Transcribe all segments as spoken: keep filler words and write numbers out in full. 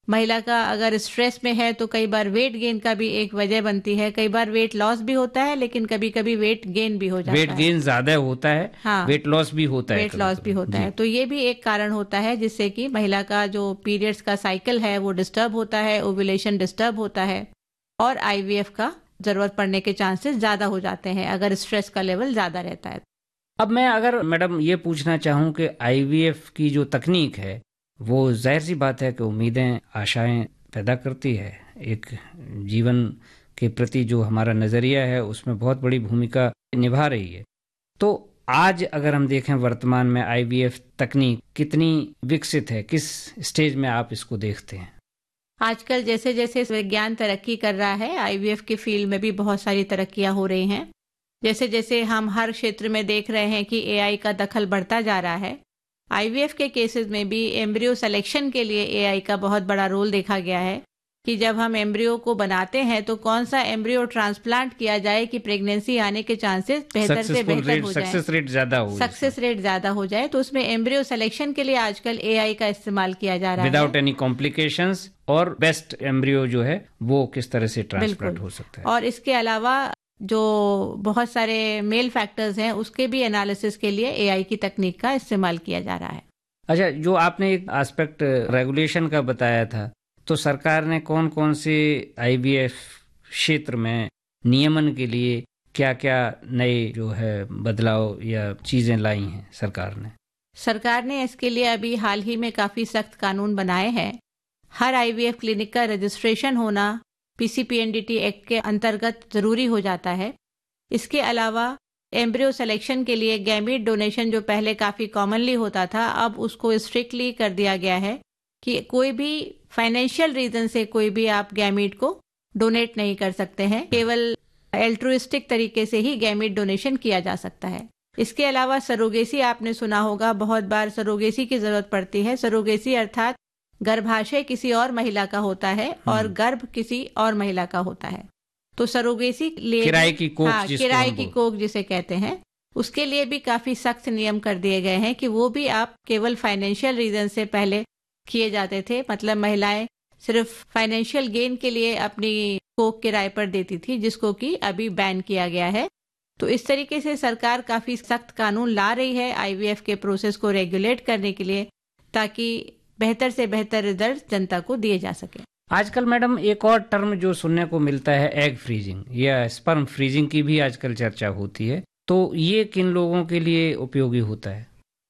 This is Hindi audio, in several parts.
महिला का अगर स्ट्रेस में है तो कई बार वेट गेन का भी एक वजह बनती है। कई बार वेट लॉस भी होता है, लेकिन कभी कभी वेट गेन भी हो जाता वेट है। गेन ज्यादा होता है, हाँ, वेट लॉस भी होता है, वेट लॉस भी होता जी। है। तो ये भी एक कारण होता है जिससे कि महिला का जो पीरियड्स का साइकिल है वो डिस्टर्ब होता है, ओव्यूलेशन डिस्टर्ब होता है और आईवीएफ का जरूरत पड़ने के चांसेस ज्यादा हो जाते हैं अगर स्ट्रेस का लेवल ज्यादा रहता है। अब मैं अगर मैडम ये पूछना चाहूँ कि आईवीएफ की जो तकनीक है वो जाहिर सी बात है कि उम्मीदें, आशाएं पैदा करती है। एक जीवन के प्रति जो हमारा नज़रिया है उसमें बहुत बड़ी भूमिका निभा रही है। तो आज अगर हम देखें वर्तमान में आईवीएफ तकनीक कितनी विकसित है, किस स्टेज में आप इसको देखते हैं? आजकल जैसे जैसे विज्ञान तरक्की कर रहा है, आईवीएफ की फील्ड में भी बहुत सारी तरक्कियां हो रही हैं। जैसे जैसे हम हर क्षेत्र में देख रहे हैं कि एआई का दखल बढ़ता जा रहा है, आईवीएफ के केसेस में भी एम्ब्रियो सिलेक्शन के लिए एआई का बहुत बड़ा रोल देखा गया है कि जब हम एम्ब्रियो को बनाते हैं तो कौन सा एम्ब्रियो ट्रांसप्लांट किया जाए कि प्रेगनेंसी आने के चांसेस बेहतर से बेहतर हो जाए, सक्सेस रेट ज्यादा हो सक्सेस रेट ज्यादा हो जाए। तो उसमें एम्ब्रियो सिलेक्शन के लिए आजकल एआई का इस्तेमाल किया जा रहा है विदाउट एनी कॉम्प्लिकेशंस, और बेस्ट एम्ब्रियो जो है वो किस तरह से ट्रांसप्लांट हो सकता है। और इसके अलावा जो बहुत सारे मेल फैक्टर्स हैं उसके भी एनालिसिस के लिए एआई की तकनीक का इस्तेमाल किया जा रहा है। अच्छा, जो आपने एक एस्पेक्ट रेगुलेशन का बताया था, तो सरकार ने कौन कौन से आईवीएफ क्षेत्र में नियमन के लिए क्या क्या नए जो है बदलाव या चीजें लाई हैं सरकार ने? सरकार ने इसके लिए अभी हाल ही में काफी सख्त कानून बनाए हैं। हर आईवीएफ क्लिनिक का रजिस्ट्रेशन होना पीसीपीएनडीटी एक्ट के अंतर्गत जरूरी हो जाता है। इसके अलावा एम्ब्रियो सिलेक्शन के लिए गैमीट डोनेशन जो पहले काफी कॉमनली होता था, अब उसको स्ट्रिक्टली कर दिया गया है कि कोई भी फाइनेंशियल रीजन से कोई भी आप गैमीट को डोनेट नहीं कर सकते हैं, केवल एल्ट्रुइस्टिक तरीके से ही गैमीट डोनेशन किया जा सकता है। इसके अलावा सरोगेसी आपने सुना होगा, बहुत बार सरोगेसी की जरूरत पड़ती है। सरोगेसी अर्थात गर्भाशय किसी और महिला का होता है और गर्भ किसी और महिला का होता है। तो सरोगेसी लिए किराए की कोख, हाँ, किराए की कोख जिसे कहते हैं, उसके लिए भी काफी सख्त नियम कर दिए गए हैं कि वो भी आप केवल फाइनेंशियल रीजन से पहले किए जाते थे। मतलब महिलाएं सिर्फ फाइनेंशियल गेन के लिए अपनी कोख किराए पर देती थी, जिसको कि अभी बैन किया गया है। तो इस तरीके से सरकार काफी सख्त कानून ला रही है आईवीएफ के प्रोसेस को रेगुलेट करने के लिए, ताकि बेहतर से बेहतर रिजल्ट जनता को दिए जा सके। आजकल मैडम एक और टर्म जो सुनने को मिलता है, एग फ्रीजिंग या स्पर्म फ्रीजिंग की भी आजकल चर्चा होती है। तो ये किन लोगों के लिए उपयोगी होता है?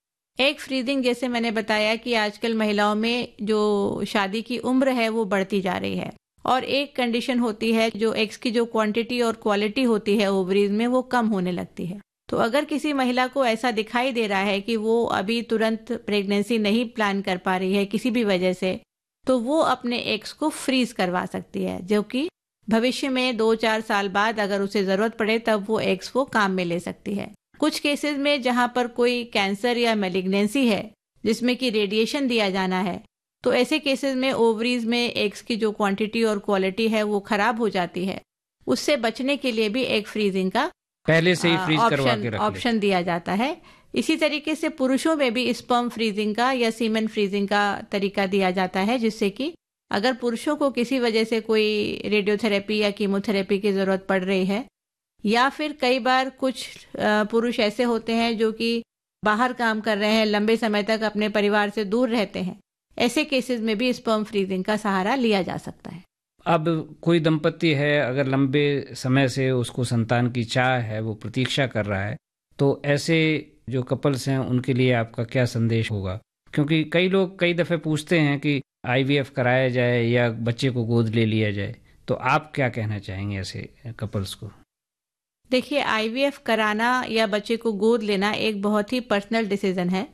एग फ्रीजिंग, जैसे मैंने बताया कि आजकल महिलाओं में जो शादी की उम्र है वो बढ़ती जा रही है और एक कंडीशन होती है, जो एग्स की जो क्वांटिटी और क्वालिटी होती है ओवरीज में वो कम होने लगती है। तो अगर किसी महिला को ऐसा दिखाई दे रहा है कि वो अभी तुरंत प्रेगनेंसी नहीं प्लान कर पा रही है किसी भी वजह से, तो वो अपने एग्स को फ्रीज करवा सकती है, जो कि भविष्य में दो चार साल बाद अगर उसे जरूरत पड़े तब वो एग्स को काम में ले सकती है। कुछ केसेस में जहां पर कोई कैंसर या मैलिग्नेंसी है जिसमें कि रेडिएशन दिया जाना है, तो ऐसे केसेस में ओवरीज में एग्स की जो क्वांटिटी और क्वालिटी है वो खराब हो जाती है। उससे बचने के लिए भी एग फ्रीजिंग का पहले से ही फ्रीज करवा के रख ले। ऑप्शन दिया जाता है। इसी तरीके से पुरुषों में भी स्पर्म फ्रीजिंग का या सीमेन फ्रीजिंग का तरीका दिया जाता है, जिससे कि अगर पुरुषों को किसी वजह से कोई रेडियोथेरेपी या कीमोथेरेपी की जरूरत पड़ रही है, या फिर कई बार कुछ पुरुष ऐसे होते हैं जो कि बाहर काम कर रहे हैं, लंबे समय तक अपने परिवार से दूर रहते हैं, ऐसे केसेस में भी स्पर्म फ्रीजिंग का सहारा लिया जा सकता है। अब कोई दंपति है, अगर लंबे समय से उसको संतान की चाह है, वो प्रतीक्षा कर रहा है, तो ऐसे जो कपल्स हैं उनके लिए आपका क्या संदेश होगा? क्योंकि कई लोग कई दफे पूछते हैं कि आईवीएफ कराया जाए या बच्चे को गोद ले लिया जाए, तो आप क्या कहना चाहेंगे ऐसे कपल्स को? देखिए, आईवीएफ कराना या बच्चे को गोद लेना एक बहुत ही पर्सनल डिसीजन है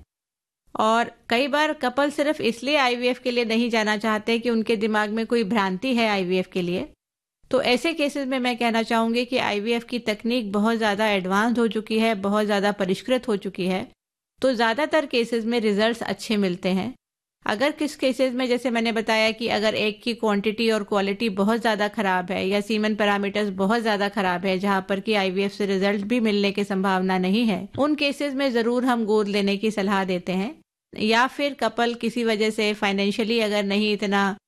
और कई बार कपल सिर्फ इसलिए आईवीएफ के लिए नहीं जाना चाहते कि उनके दिमाग में कोई भ्रांति है आईवीएफ के लिए। तो ऐसे केसेस में मैं कहना चाहूँगी कि आईवीएफ की तकनीक बहुत ज़्यादा एडवांस हो चुकी है, बहुत ज़्यादा परिष्कृत हो चुकी है, तो ज़्यादातर केसेस में रिजल्ट्स अच्छे मिलते हैं। अगर किस केसेस में, जैसे मैंने बताया कि अगर एग की क्वांटिटी और क्वालिटी बहुत ज़्यादा ख़राब है या सीमन पैरामीटर्स बहुत ज़्यादा ख़राब है, जहाँ पर कि आईवीएफ से रिजल्ट भी मिलने की संभावना नहीं है, उन केसेस में ज़रूर हम गोद लेने की सलाह देते हैं। या फिर कपल किसी वजह से फाइनेंशियली अगर नहीं इतना